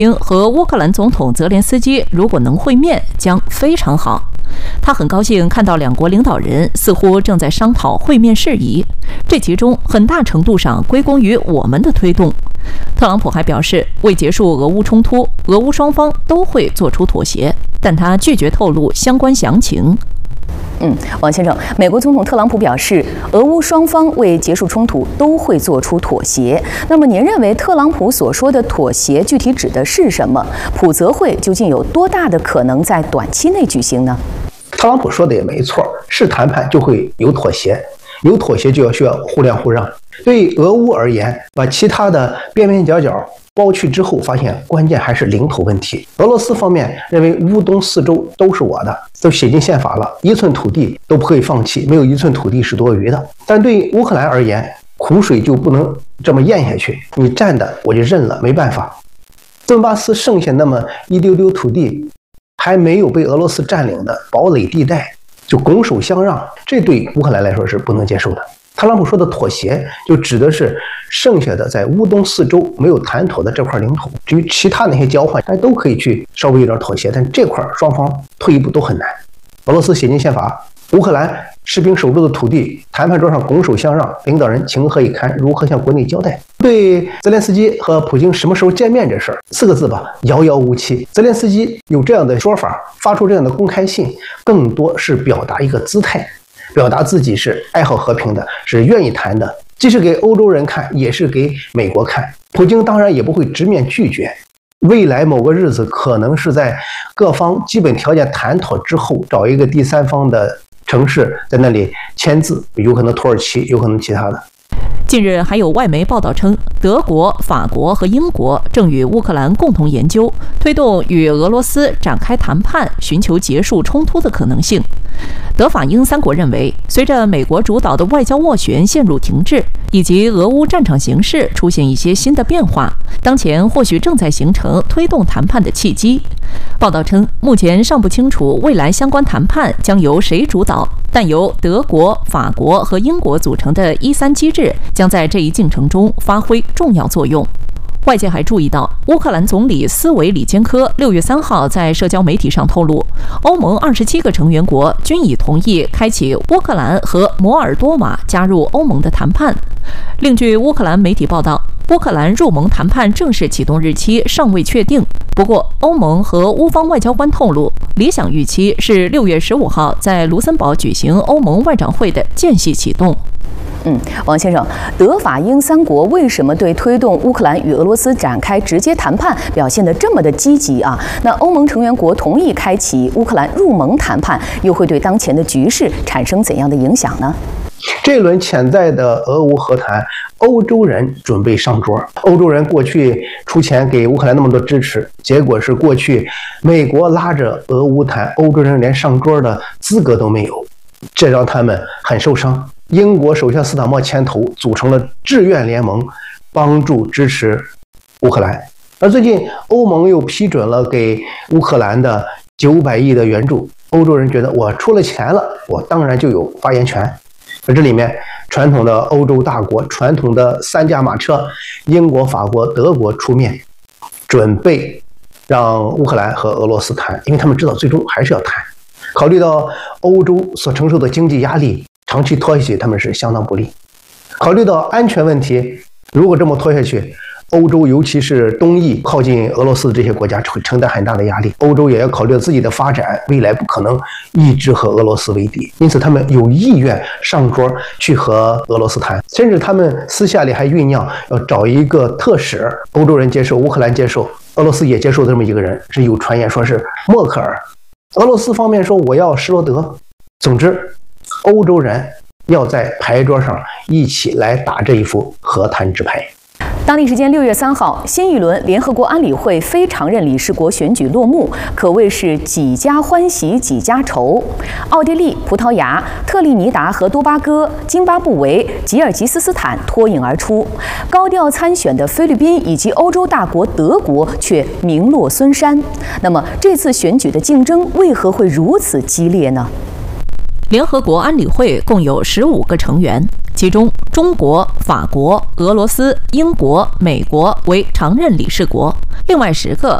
和乌克兰总统泽连斯基如果能会面，将非常好。他很高兴看到两国领导人似乎正在商讨会面事宜，这其中很大程度上归功于我们的推动。特朗普还表示，为结束俄乌冲突，俄乌双方都会做出妥协，但他拒绝透露相关详情。 王先生，美国总统特朗普表示，俄乌双方为结束冲突都会做出妥协。那么，您认为特朗普所说的妥协具体指的是什么？普泽会究竟有多大的可能在短期内举行呢？ 特朗普说的也没错，是谈判就会有妥协，有妥协就需要互谅互让。对俄乌而言，把其他的边边角角剥去之后，发现关键还是领土问题。俄罗斯方面认为乌东4州都是我的，都写进宪法了，1寸土地都不会放弃，没有1寸土地是多余的。但对乌克兰而言，苦水就不能这么咽下去，你占的我就认了，没办法。顿巴斯剩下那么一丢丢土地，还没有被俄罗斯占领的堡垒地带，就拱手相让，这对乌克兰来说是不能接受的。特朗普说的妥协，就指的是剩下的在乌东4州没有谈妥的这块领土。至于其他那些交换，大家都可以去稍微有点妥协，但这块双方退一步都很难。俄罗斯写进宪法，乌克兰士兵守住的土地，谈判桌上拱手相让，领导人情何以堪？如何向国内交代？对泽连斯基和普京什么时候见面这事儿，4个字吧，遥遥无期。泽连斯基有这样的说法，发出这样的公开信，更多是表达一个姿态，表达自己是爱好和平的，是愿意谈的，既是给欧洲人看，也是给美国看。普京当然也不会直面拒绝，未来某个日子可能是在各方基本条件谈妥之后，找一个第三方的城市在那里签字，有可能土耳其，有可能其他的。 近日还有外媒报道称，德国、法国和英国正与乌克兰共同研究，推动与俄罗斯展开谈判，寻求结束冲突的可能性。德法英3国认为，随着美国主导的外交斡旋陷入停滞，以及俄乌战场形势出现一些新的变化，当前或许正在形成推动谈判的契机。报道称，目前尚不清楚未来相关谈判将由谁主导，但由德国、法国和英国组成的1-3机制将在这一进程中发挥重要作用。外界还注意到，乌克兰总理斯维里坚科6月3号在社交媒体上透露，欧盟27个成员国均已同意开启乌克兰和摩尔多瓦加入欧盟的谈判。另据乌克兰媒体报道，乌克兰入盟谈判正式启动日期尚未确定，不过欧盟和乌方外交官透露，理想预期是6月15号在卢森堡举行欧盟外长会的间隙启动。 王先生，德法英3国为什么对推动乌克兰与俄罗斯展开直接谈判表现得这么的积极啊？那欧盟成员国同意开启乌克兰入盟谈判，又会对当前的局势产生怎样的影响呢？ 这轮潜在的俄乌和谈，欧洲人准备上桌。欧洲人过去出钱给乌克兰那么多支持，结果是过去美国拉着俄乌谈，欧洲人连上桌的资格都没有，这让他们很受伤。英国首相斯坦默牵头组成了志愿联盟，帮助支持乌克兰。而最近欧盟又批准了给乌克兰的900亿的援助，欧洲人觉得我出了钱了，我当然就有发言权。而这里面传统的欧洲大国，传统的3驾马车，英国、法国、德国出面，准备让乌克兰和俄罗斯谈，因为他们知道最终还是要谈。考虑到欧洲所承受的经济压力，长期拖下去他们是相当不利。考虑到安全问题，如果这么拖下去，欧洲尤其是东翼靠近俄罗斯的这些国家会承担很大的压力，欧洲也要考虑到自己的发展，未来不可能一直和俄罗斯为敌，因此他们有意愿上桌去和俄罗斯谈，甚至他们私下里还酝酿要找一个特使，欧洲人接受，乌克兰接受，俄罗斯也接受的这么一个人，是有传言说是默克尔。俄罗斯方面说我要施罗德。总之，欧洲人要在牌桌上一起来打这一副和谈之牌。 当地时间6月3号，新一轮联合国安理会非常任理事国选举落幕，可谓是几家欢喜几家愁。奥地利、葡萄牙、特立尼达和多巴哥、津巴布韦、吉尔吉斯斯坦脱颖而出，高调参选的菲律宾以及欧洲大国德国却名落孙山。那么这次选举的竞争为何会如此激烈呢？ 联合国安理会共有15个成员， 其中中国、法国、俄罗斯、英国、美国为常任理事国，另外10个